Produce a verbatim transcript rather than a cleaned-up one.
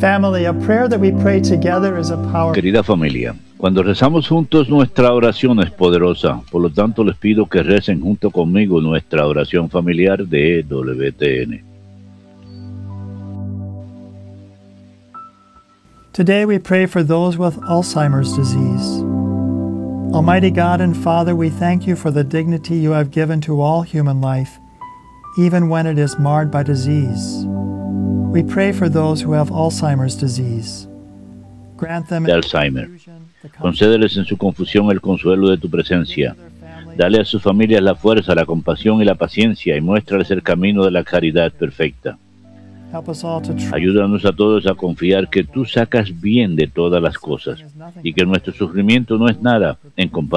Family, a prayer that we pray together is a powerful. Querida familia, cuando rezamos juntos nuestra oración es poderosa, por lo tanto les pido que recen junto conmigo nuestra oración familiar de E W T N. Today we pray for those with Alzheimer's disease. Almighty God and Father, we thank you for the dignity you have given to all human life, even when it is marred by disease. We pray for those who have Alzheimer's disease. Grant them De Alzheimer. Concédeles en su confusión el consuelo de tu presencia. Dale a sus familias la fuerza, la compasión y la paciencia y muéstrales el camino de la caridad perfecta. Ayúdanos a todos a confiar que tú sacas bien de todas las cosas y que nuestro sufrimiento no es nada en comparación